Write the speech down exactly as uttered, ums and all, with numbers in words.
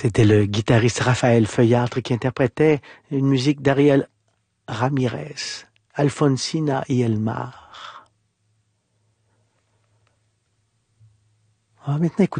C'était le guitariste Raphaël Feuillâtre qui interprétait une musique d'Ariel Ramirez, Alfonsina y El Mar. On va maintenant écouter